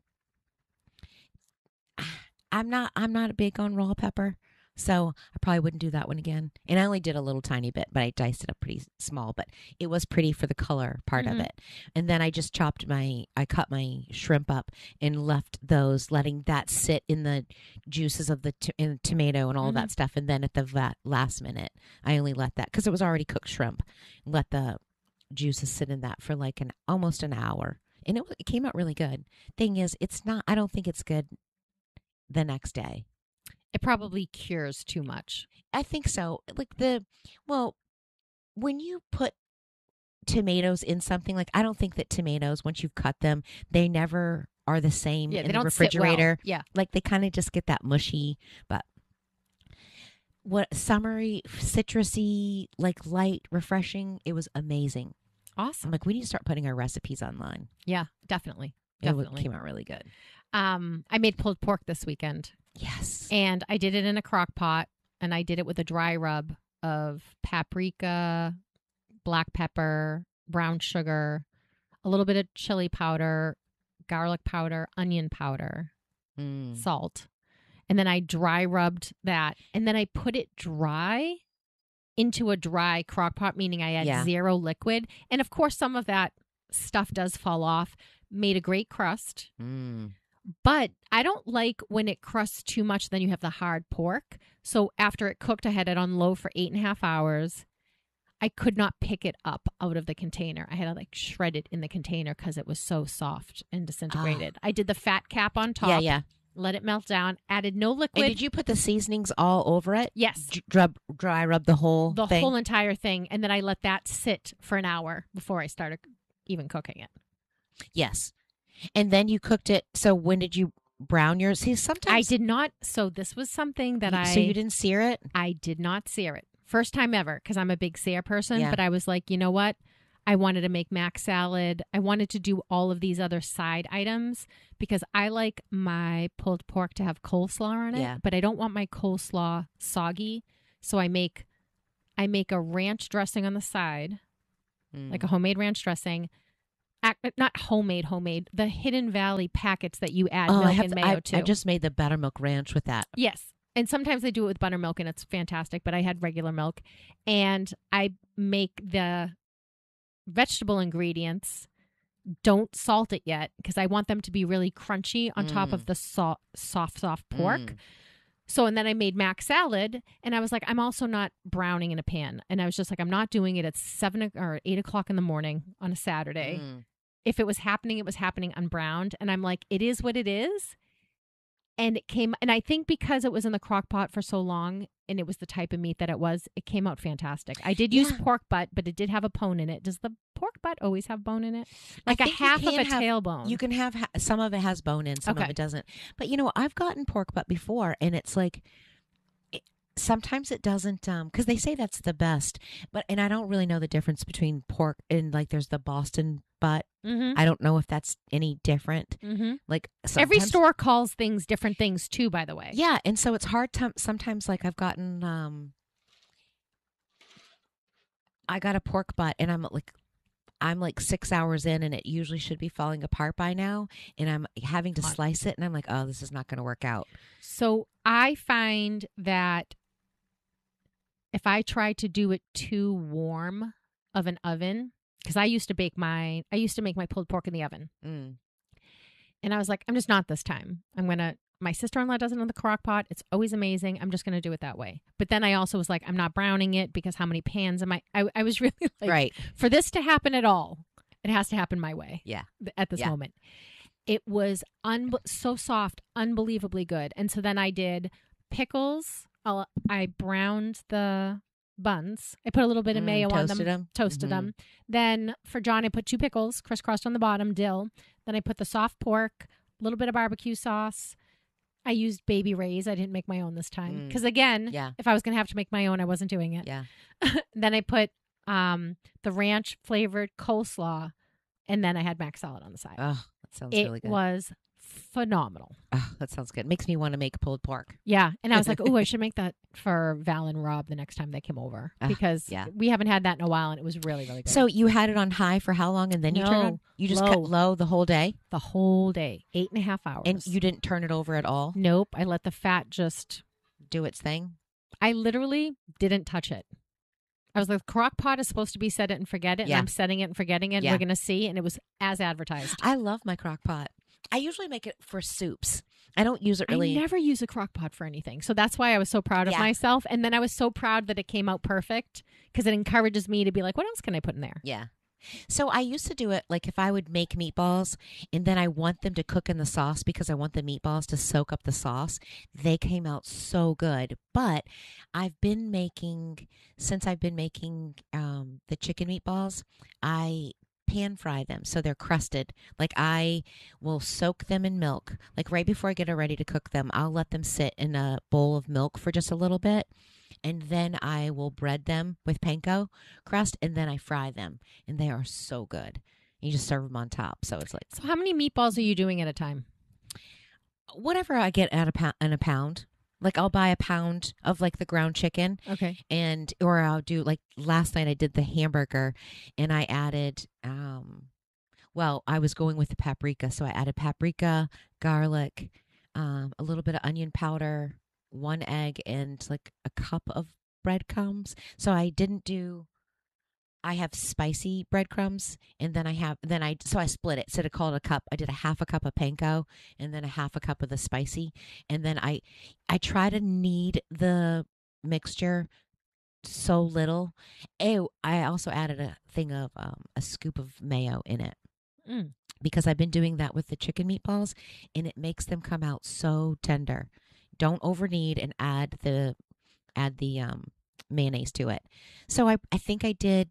I'm not, I'm not big on raw pepper, so I probably wouldn't do that one again. And I only did a little tiny bit, but I diced it up pretty small, but it was pretty for the color part Mhm. of it. And then I just chopped my, I cut my shrimp up and left those, letting that sit in the juices of the t- in the tomato and all Mhm. that stuff. And then at the va- last minute, I only let that, because it was already cooked shrimp, let the juices sit in that for like an almost an hour. And it, it came out really good. Thing is, it's not, I don't think it's good the next day. It probably cures too much. I think so. Like the, well, when you put tomatoes in something, like I don't think that tomatoes, once you've cut them, they never are the same Yeah, in they the don't sit well. refrigerator. Yeah. Like they kind of just get that mushy, but what summery, citrusy, like light, refreshing. It was amazing. I'm Awesome. like, we need to start putting our recipes online. Yeah, definitely. It w- Definitely. came out really good. Um, I made pulled pork this weekend. Yes. And I did it in a crock pot, and I did it with a dry rub of paprika, black pepper, brown sugar, a little bit of chili powder, garlic powder, onion powder, Mm. salt. And then I dry rubbed that. And then I put it dry into a dry crock pot, meaning I had Yeah. zero liquid. And of course, some of that stuff does fall off. Made a great crust. Mm. But I don't like when it crusts too much, then you have the hard pork. So after it cooked, I had it on low for eight and a half hours. I could not pick it up out of the container. I had to like shred it in the container because it was so soft and disintegrated. I did the fat cap on top. Yeah, yeah. Let it melt down. Added no liquid. And did you put the seasonings all over it? Yes. D- Drub, dry rub the whole The thing? whole entire thing. And then I let that sit for an hour before I started even cooking it. Yes. And then you cooked it. So when did you brown yours? See, sometimes I did not. So this was something that you- I. So you didn't sear it? I did not sear it. First time ever, because I'm a big sear person. Yeah. But I was like, you know what? I wanted to make mac salad. I wanted to do all of these other side items because I like my pulled pork to have coleslaw on it. Yeah. But I don't want my coleslaw soggy. So I make I make a ranch dressing on the side, Mm. like a homemade ranch dressing. Ac- Not homemade, homemade. The Hidden Valley packets that you add Oh, milk I, have and to- mayo I, to. I just made the buttermilk ranch with that. Yes. And sometimes I do it with buttermilk and it's fantastic, but I had regular milk. And I make the vegetable ingredients, don't salt it yet because I want them to be really crunchy on top Mm. of the so- soft, soft pork. Mm. So, and then I made mac salad, and I was like, I'm also not browning in a pan. And I was just like, I'm not doing it at seven or eight o'clock in the morning on a Saturday. Mm. If it was happening, it was happening unbrowned. And I'm like, it is what it is. And it came, and I think because it was in the crock pot for so long and it was the type of meat that it was, it came out fantastic. I did use Yeah. pork butt, but it did have a bone in it. Does the pork butt always have bone in it? I Like a think you half of can a have- tailbone. You can have, ha- some of it has bone in, some Okay. of it doesn't. But, you know, I've gotten pork butt before, and it's like, it, sometimes it doesn't, um, because they say that's the best. But, and I don't really know the difference between pork and, like, there's the Boston butt. Mm-hmm. I don't know if that's any different. Mm-hmm. Like, Every sometimes- store calls things different things too, by the way. Yeah, and so it's hard to sometimes, like, I've gotten, um, I got a pork butt, and I'm like, I'm like six hours in, and it usually should be falling apart by now, and I'm having to Hot. slice it, and I'm like, oh, this is not going to work out. So I find that if I try to do it too warm of an oven, because I used to bake my, I used to make my pulled pork in the oven. Mm. And I was like, I'm just not this time. I'm going to, my sister-in-law does it in the crock pot. It's always amazing. I'm just going to do it that way. But then I also was like, I'm not browning it because how many pans am I? I, I was really like, Right. for this to happen at all, it has to happen my way. Yeah. th- At this Yeah. moment. It was un- so soft, unbelievably good. And so then I did pickles. I'll, I browned the buns. I put a little bit of Mm, mayo on them. toasted 'em? Toasted Mhm. them. Then for John, I put two pickles crisscrossed on the bottom, dill. Then I put the soft pork, a little bit of barbecue sauce. I used Baby Ray's. I didn't make my own this time. Mm. Because again, Yeah. if I was going to have to make my own, I wasn't doing it. Yeah. Then I put um, the ranch flavored coleslaw. And then I had mac salad on the side. Oh, that sounds it really good. was phenomenal. Oh, that sounds good. Makes me want to make pulled pork. Yeah. And I was like, oh, I should make that for Val and Rob the next time they come over. Ah, Because yeah. we haven't had that in a while and it was really, really good. So you had it on high for how long, and then you turned No, it on? You just low. cut low the whole day, the whole day, eight and a half hours. and you didn't turn it over at all? Nope. I let the fat just, Do its thing? I literally didn't touch it. I was like, crock pot is supposed to be set it and forget it. Yeah. And I'm setting it and forgetting it. Yeah. We're going to see. And it was as advertised. I love my crock pot. I usually make it for soups. I don't use it really. I never use a crock pot for anything. So that's why I was so proud of Yeah. myself. And then I was so proud that it came out perfect because it encourages me to be like, what else can I put in there? Yeah. So I used to do it like if I would make meatballs and then I want them to cook in the sauce because I want the meatballs to soak up the sauce. They came out so good. But I've been making, since I've been making um, the chicken meatballs, I pan fry them so they're crusted. Like I will soak them in milk. Like right before I get ready to cook them, I'll let them sit in a bowl of milk for just a little bit. And then I will bread them with panko crust, and then I fry them, and they are so good. You just serve them on top, so it's like So how many meatballs are you doing at a time? whatever I get at a pound, in a pound. Like I'll buy a pound of like the ground chicken, Okay. and or I'll do like last night I did the hamburger, and I added. um Well, I was going with the paprika, so I added paprika, garlic, um, a little bit of onion powder, one egg, and like a cup of breadcrumbs. So I didn't do. I have spicy breadcrumbs, and then I have then I so I split it. Instead of call it a cup, I did a half a cup of panko, and then a half a cup of the spicy, and then I I try to knead the mixture so little. Oh, I also added a thing of um, a scoop of mayo in it. Mm. Because I've been doing that with the chicken meatballs, and it makes them come out so tender. Don't over knead and add the add the um, mayonnaise to it. So I I think I did.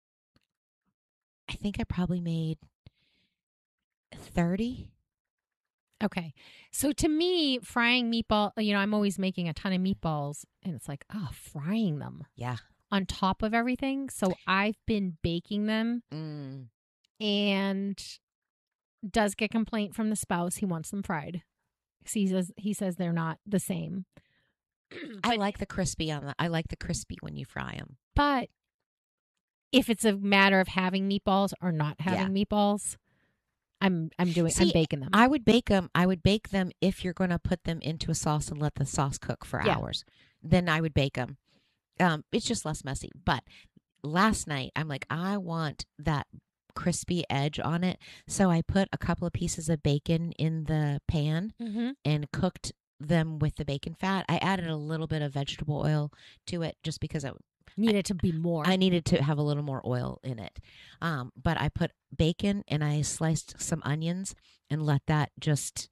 I think I probably made thirty. Okay. So to me, frying meatball, you know, I'm always making a ton of meatballs and it's like, oh, frying them Yeah. on top of everything. So I've been baking them Mm. and does get complaint from the spouse. He wants them fried. He says he says they're not the same. I like the crispy on the. I like the crispy when you fry them. But if it's a matter of having meatballs or not having meatballs, I'm I'm doing I'm See, baking them. I would bake them. I would bake them if you're going to put them into a sauce and let the sauce cook for Yeah. hours. Then I would bake them. Um, it's just less messy. But last night, I'm like, I want that crispy edge on it. So I put a couple of pieces of bacon in the pan mm-hmm. and cooked them with the bacon fat. I added a little bit of vegetable oil to it just because I Need it to be more. I needed to have a little more oil in it. Um, but I put bacon and I sliced some onions and let that just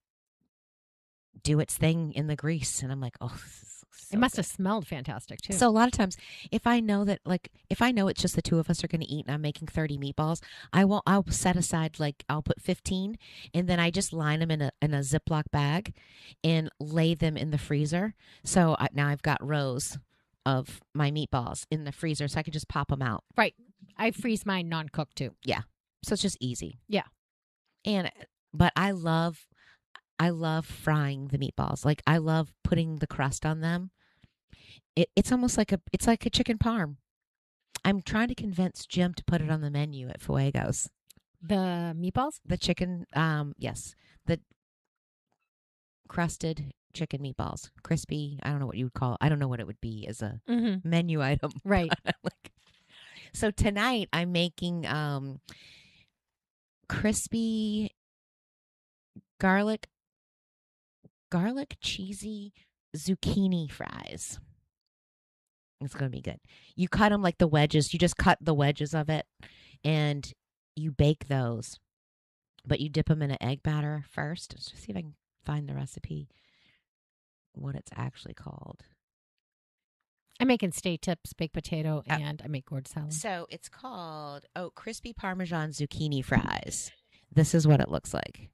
do its thing in the grease. And I'm like, oh, this is so it must good. have smelled fantastic too. So a lot of times, if I know that, like, if I know it's just the two of us are going to eat and I'm making thirty meatballs, I won't. I'll set aside, like, I'll put fifteen, and then I just line them in a in a Ziploc bag and lay them in the freezer. So I, now I've got rows of my meatballs in the freezer, so I could just pop them out. right. I freeze mine non-cooked too. So it's just easy. Yeah. And but I love I love frying the meatballs. Like, I love putting the crust on them. It, it's almost like a it's like a chicken parm. I'm trying to convince Jim to put it on the menu at Fuego's. The meatballs? The chicken, um, yes, the crusted chicken meatballs, crispy. I don't know what you would call it. I don't know what it would be as a Mm-hmm. menu item. Right. Like, so tonight I'm making um, crispy garlic, garlic cheesy zucchini fries. It's going to be good. You cut them like the wedges. You just cut the wedges of it and you bake those. But you dip them in an egg batter first. Let's just see if I can find the recipe, what it's actually called. I'm making steak tips, baked potato, Oh. and I make gourd salad. So it's called, oh, crispy Parmesan zucchini fries. This is what it looks like.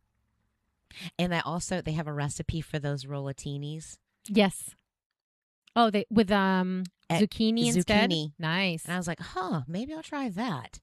And I also, they have a recipe for those rollatinis. Yes. Oh, they with um Eh, zucchini instead. zucchini. Nice. And I was like, huh, maybe I'll try that.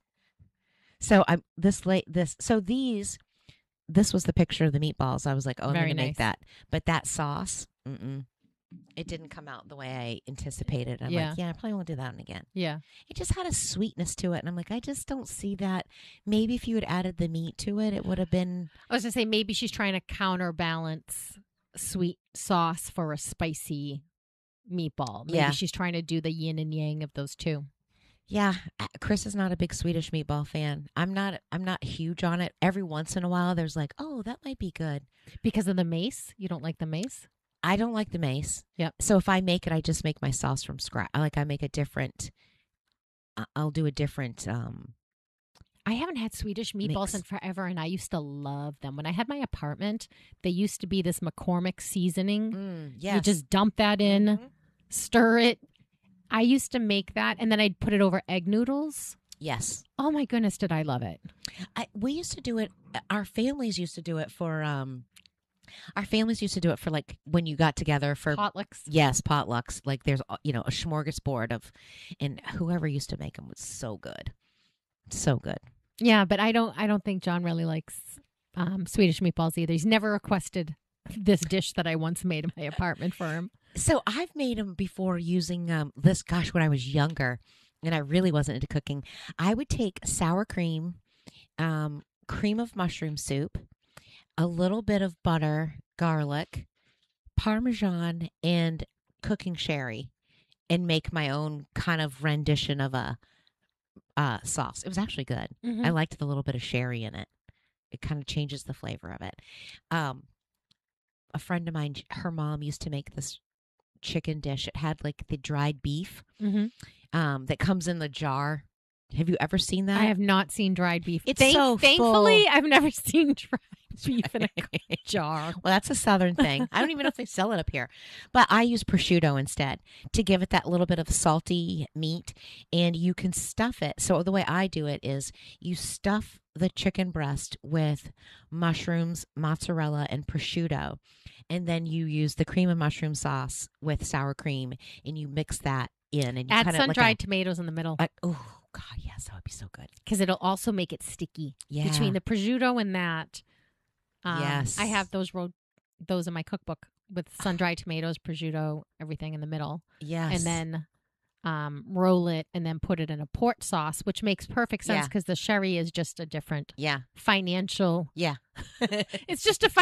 So I'm this late, this, so these, this was the picture of the meatballs. I was like, oh, I'm Very going to nice. make that. But that sauce, mm-mm, it didn't come out the way I anticipated. I'm Yeah. like, yeah, I probably won't do that one again. Yeah. It just had a sweetness to it. And I'm like, I just don't see that. Maybe if you had added the meat to it, it would have been, I was gonna say maybe she's trying to counterbalance sweet sauce for a spicy meatball. Maybe Yeah. she's trying to do the yin and yang of those two. yeah. uh, Chris is not a big Swedish meatball fan. I'm not, I'm not huge on it. Every once in a while, there's like, oh, that might be good. Because of the mace? You don't like the mace? I don't like the mace. Yep. So if I make it, I just make my sauce from scratch. I like, I make a different, I- I'll do a different, um, I haven't had Swedish meatballs Mix. in forever, and I used to love them. When I had my apartment, they used to be this McCormick seasoning. mm, You yes. just dump that in, Mhm. stir it. I used to make that, and then I'd put it over egg noodles. Yes. Oh my goodness, did I love it? I, we used to do it. Our families used to do it for, um, our families used to do it for like when you got together for Potlucks. yes, potlucks. Like there's, uh, you know, a smorgasbord of, and whoever used to make them was so good. So good. Yeah, but I don't. I don't think John really likes um, Swedish meatballs either. He's never requested this dish that I once made in my apartment for him. So I've made them before using um, this, gosh, when I was younger and I really wasn't into cooking. I would take sour cream, um, cream of mushroom soup, a little bit of butter, garlic, Parmesan, and cooking sherry and make my own kind of rendition of a uh, sauce. It was actually good. Mhm. I liked the little bit of sherry in it. It kind of changes the flavor of it. Um, a friend of mine, her mom used to make this chicken dish. It had like the dried beef Mhm. um, that comes in the jar. Have you ever seen that? I have not seen dried beef. It's Thank- so thankfully, full. I've never seen dried beef in a jar. Well, that's a southern thing. I don't even know if they sell it up here. But I use prosciutto instead to give it that little bit of salty meat. And you can stuff it. So the way I do it is you stuff the chicken breast with mushrooms, mozzarella, and prosciutto. And then you use the cream and mushroom sauce with sour cream. And you mix that in. And you Add kind of like sun-dried a- tomatoes in the middle like, oh, God, yes. That would be so good. because it'll also make it sticky. Yeah. Between the prosciutto and that, um, Yes. I have those ro- those in my cookbook with sun-dried tomatoes, prosciutto, everything in the middle. Yes. And then um, roll it and then put it in a port sauce, which makes perfect sense Yeah. because the sherry is just a different Yeah. financial. Yeah. It's just a